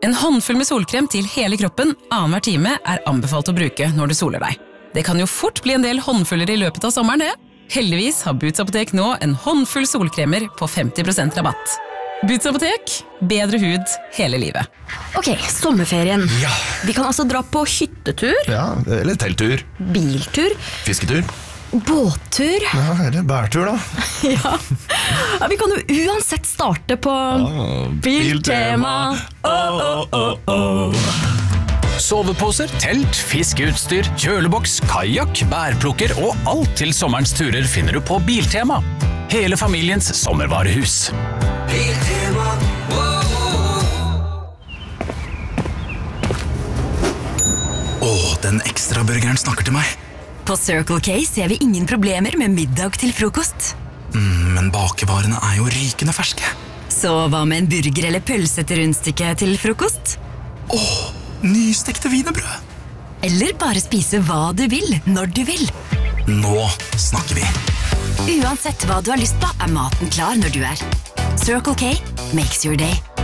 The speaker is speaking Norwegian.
En håndfull med solkrem til hele kroppen annenhver time anbefalt å bruke når du soler deg. Det kan jo fort bli en del håndfuller i løpet av sommeren, det. Heldigvis har Boots Apotek nå en håndfull solkremer på 50% rabatt. Boots Apotek, bedre hud hele livet. Ok, sommerferien. Ja. Vi kan altså dra på hyttetur, Ja, eller telttur, biltur, fisketur. båttur. Ja, eller bærtur da. Ja, vi kan jo uansett starte på Biltema. Soveposer, telt, fiskeutstyr, kjøleboks, kajak, bærplukker og alt til sommerens turer finner du på Biltema. Hele familiens sommervarehus. Biltema. Den ekstra burgeren snakker til meg. På Circle K ser vi ingen problemer med middag til frokost. Men bakevarene jo rykende ferske. Så hva med en burger eller pølse til rundstykke til frokost? Nystekte wienerbrød. Eller bare spise hva du vil, når du vil. Nå snakker vi. Uansett hva du har lyst på, maten klar når du Circle K makes your day.